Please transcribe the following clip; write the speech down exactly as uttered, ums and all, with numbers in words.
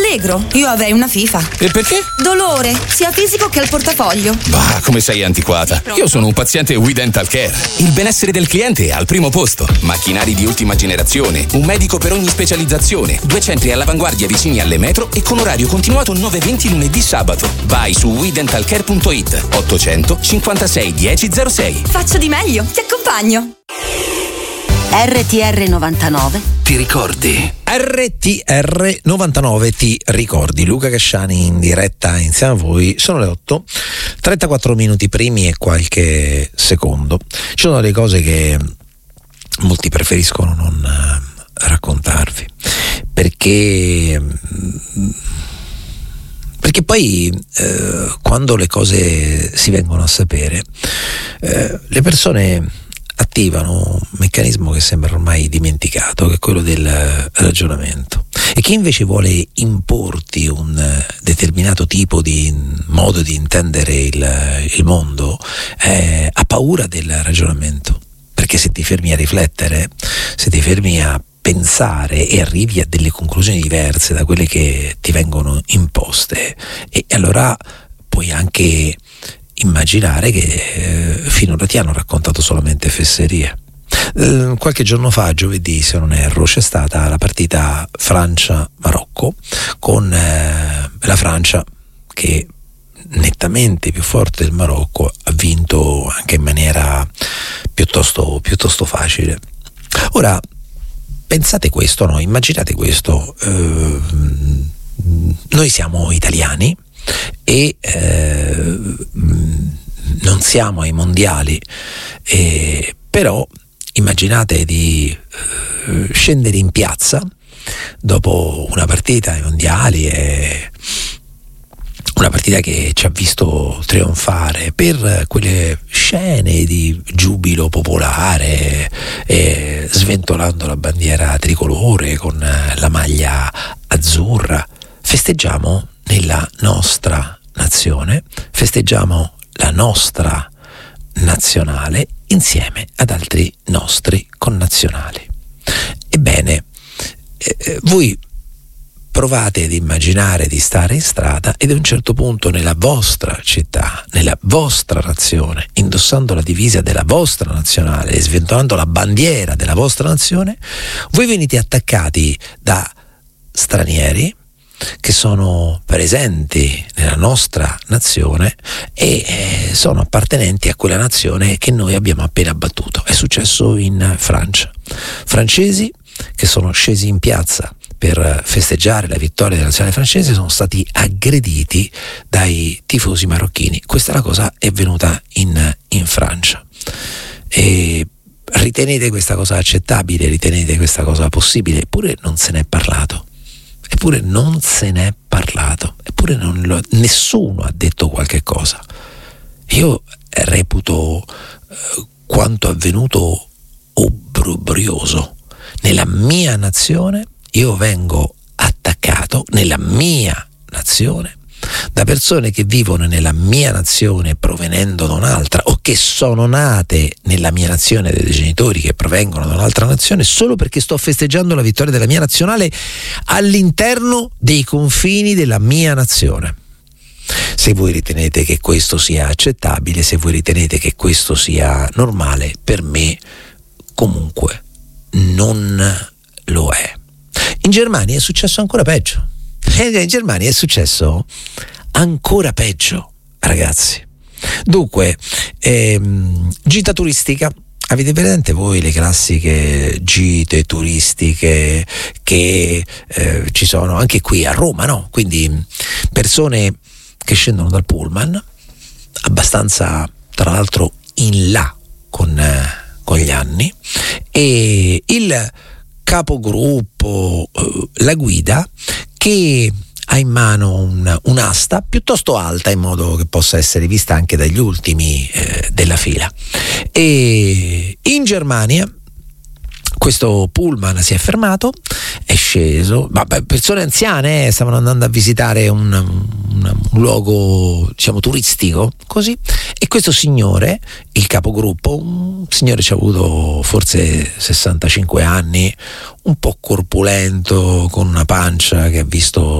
allegro, io avrei una FIFA. E perché? Dolore, sia fisico che al portafoglio. Bah, come sei antiquata. Io sono un paziente We Dental Care. Il benessere del cliente è al primo posto. Macchinari di ultima generazione, un medico per ogni specializzazione, due centri all'avanguardia vicini alle metro e con orario continuato nove e venti lunedì sabato. Vai su we dental care punto it. ottocento cinquantasei dieci zero sei. Faccio di meglio, ti accompagno. R T R novantanove Ti ricordi? R T R novantanove ti ricordi. Luca Casciani in diretta insieme a voi. Sono le otto trentaquattro minuti primi e qualche secondo. Ci sono delle cose che molti preferiscono non uh, raccontarvi perché perché poi eh, quando le cose si vengono a sapere eh, le persone attivano un meccanismo che sembra ormai dimenticato, che è quello del ragionamento, e chi invece vuole importi un determinato tipo di modo di intendere il, il mondo eh, ha paura del ragionamento, perché se ti fermi a riflettere, se ti fermi a pensare e arrivi a delle conclusioni diverse da quelle che ti vengono imposte, e allora puoi anche immaginare che eh, finora ti hanno raccontato solamente fesserie. Eh, qualche giorno fa, giovedì se non erro, c'è stata la partita Francia-Marocco con eh, la Francia che nettamente più forte del Marocco ha vinto anche in maniera piuttosto, piuttosto facile. Ora pensate questo, no? Immaginate questo, eh, noi siamo italiani e eh, non siamo ai mondiali, eh, però immaginate di eh, scendere in piazza dopo una partita ai mondiali, e una partita che ci ha visto trionfare per quelle scene di giubilo popolare, eh, sventolando la bandiera tricolore con la maglia azzurra. Festeggiamo nella nostra nazione, festeggiamo la nostra nazionale insieme ad altri nostri connazionali. Ebbene, eh, voi provate ad immaginare di stare in strada ed a un certo punto nella vostra città, nella vostra nazione, indossando la divisa della vostra nazionale e sventolando la bandiera della vostra nazione, voi venite attaccati da stranieri che sono presenti nella nostra nazione e eh, sono appartenenti a quella nazione che noi abbiamo appena battuto. È successo in Francia. Francesi che sono scesi in piazza per festeggiare la vittoria della nazionale francese sono stati aggrediti dai tifosi marocchini. Questa è la cosa è avvenuta in, in Francia. E ritenete questa cosa accettabile? Ritenete questa cosa possibile? Eppure non se n'è parlato. Eppure non se n'è parlato. Eppure non lo, nessuno ha detto qualche cosa. Io reputo eh, quanto avvenuto obbrobrioso. Nella mia nazione io vengo attaccato, nella mia nazione, da persone che vivono nella mia nazione provenendo da un'altra, o che sono nate nella mia nazione dai genitori che provengono da un'altra nazione, solo perché sto festeggiando la vittoria della mia nazionale all'interno dei confini della mia nazione. Se voi ritenete che questo sia accettabile, se voi ritenete che questo sia normale, per me comunque non lo è. In Germania è successo ancora peggio. In Germania è successo ancora peggio, ragazzi. Dunque, ehm, gita turistica. Avete presente voi le classiche gite turistiche che eh, ci sono anche qui a Roma, no? Quindi persone che scendono dal pullman, abbastanza tra l'altro in là con, eh, con gli anni, e il capogruppo, eh, la guida, che ha in mano un, un'asta piuttosto alta in modo che possa essere vista anche dagli ultimi eh, della fila. E in Germania questo pullman si è fermato, è sceso, vabbè, persone anziane eh, stavano andando a visitare un, un, un luogo, diciamo, turistico, così, e questo signore, il capogruppo, un signore ci ha avuto forse sessantacinque anni, un po' corpulento, con una pancia che ha visto